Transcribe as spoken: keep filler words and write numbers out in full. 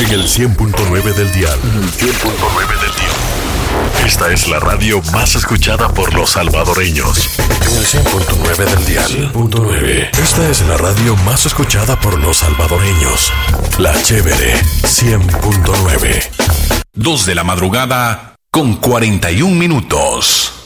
En el cien punto nueve del dial. En el cien punto nueve del dial. Esta es la radio más escuchada por los salvadoreños. En el cien punto nueve del dial. cien punto nueve. Esta es la radio más escuchada por los salvadoreños. La Chévere cien punto nueve. Dos de la madrugada con cuarenta y un minutos.